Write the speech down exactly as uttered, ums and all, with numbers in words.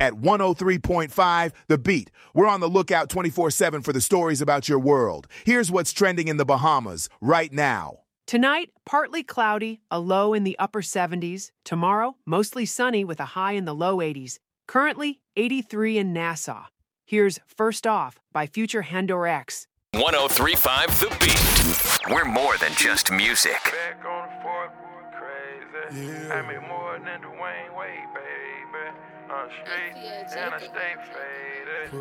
at one oh three point five The Beat. We're on the lookout twenty-four seven for the stories about your world. Here's what's trending in the Bahamas right now. Tonight, partly cloudy, a low in the upper seventies. Tomorrow, mostly sunny with a high in the low eighties. Currently, eighty-three in Nassau. Here's First Off by Future Handor X. one oh three point five The Beat. We're more than just music. Back on the fourth, crazy. Yeah. I make more than Dwayne Wade, baby. On the street, and I stay faded.